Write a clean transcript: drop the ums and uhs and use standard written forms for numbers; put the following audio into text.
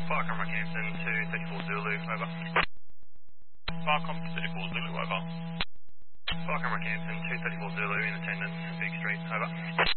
Farcom Rockhampton 234 Zulu, over. Farcom 34 Zulu, over. Farcom Rockhampton 234 Zulu in attendance, Big Street, over.